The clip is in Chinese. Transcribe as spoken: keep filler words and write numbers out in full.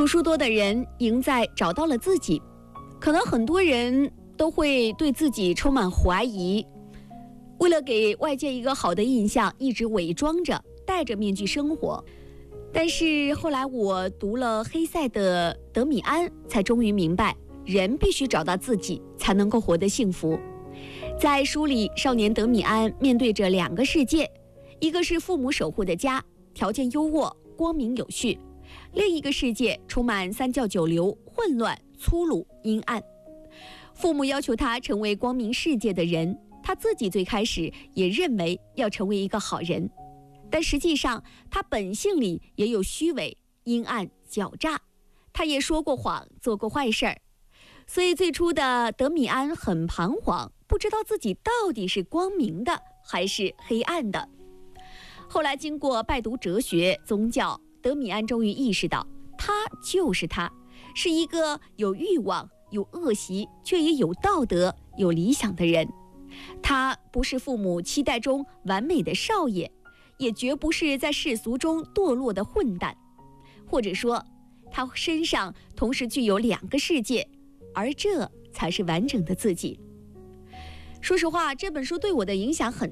书多的人赢在找到了自己。可能很多人都会对自己充满怀疑，为了给外界一个好的印象，一直伪装着，戴着面具生活。但是后来我读了黑塞的《德米安》，才终于明白，人必须找到自己，才能够活得幸福。在书里，少年德米安面对着两个世界，一个是父母守护的家，条件优渥，光明有序；另一个世界充满三教九流，混乱、粗鲁、阴暗。父母要求他成为光明世界的人，他自己最开始也认为要成为一个好人，但实际上他本性里也有虚伪、阴暗、狡诈，他也说过谎，做过坏事儿。所以最初的德米安很彷徨，不知道自己到底是光明的还是黑暗的。后来经过拜读哲学、宗教，德米安终于意识到，他就是他，是一个有欲望、有恶习，却也有道德、有理想的人。他不是父母期待中完美的少爷，也绝不是在世俗中堕落的混蛋。或者说，他身上同时具有两个世界，而这才是完整的自己。说实话，这本书对我的影响很